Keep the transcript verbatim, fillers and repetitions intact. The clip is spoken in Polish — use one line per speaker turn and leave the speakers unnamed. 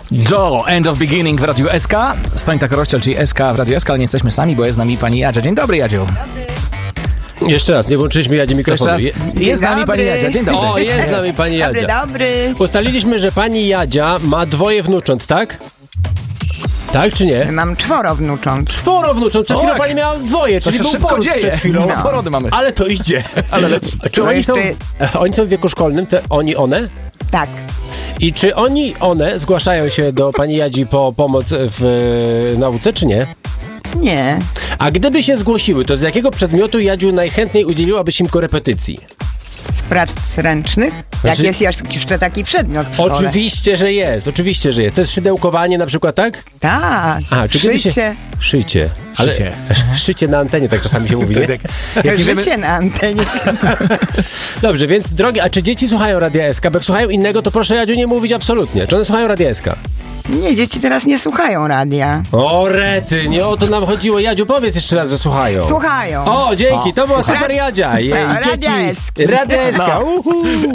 Joe, End of Beginning w Radiu S K. Sońta Korościel, czyli S K w Radiu S K, ale nie jesteśmy sami, bo jest z nami pani Jadzia. Dzień dobry, Jadziu.
Jeszcze raz, nie włączyliśmy Jadzi mikrofonu.
Jeszcze raz. Jest z nami pani Jadzia. Dzień dobry.
O, jest z nami pani Jadzia.
Dobry, dobry.
Ustaliliśmy, że pani Jadzia ma dwoje wnucząt, tak? Tak czy nie?
Mam czworo wnucząt.
Czworo wnucząt, przed
O,
chwilą
tak.
pani miała dwoje, czyli
się
był
szybko
poród
dzieje.
przed chwilą.
No.
Porody mamy.
Ale to idzie. Ale leci. Czy
No
oni są,
jeszcze-
oni są w wieku szkolnym, te oni, one?
Tak.
I czy oni, one zgłaszają się do pani Jadzi po pomoc w e, nauce, czy nie?
Nie.
A gdyby się zgłosiły, to z jakiego przedmiotu, Jadziu, najchętniej udzieliłabyś im korepetycji?
Z prac ręcznych?
Znaczy-
Jak jest jeszcze taki przedmiot w szkole.
Oczywiście, że jest, oczywiście, że jest. To jest szydełkowanie na przykład, tak?
Tak.
A, czy gdyby się...
Szycie.
Szycie. Ale...
Szycie.
Szycie na antenie, tak czasami się mówi, nie?
Jak nie wiemy,
Życie na antenie.
Dobrze, więc drogie, a czy dzieci słuchają Radia S K? Bo jak słuchają innego, to proszę, Jadziu, nie mówić absolutnie. Czy one słuchają Radia S K?
Nie, dzieci teraz nie słuchają radia.
O rety, nie o to nam chodziło. Jadziu, powiedz jeszcze raz, że słuchają.
Słuchają.
O, dzięki, to była super Jadzia. Jej,
Radia
dzieci.
S K.
Radia S K.
No.
Uhu.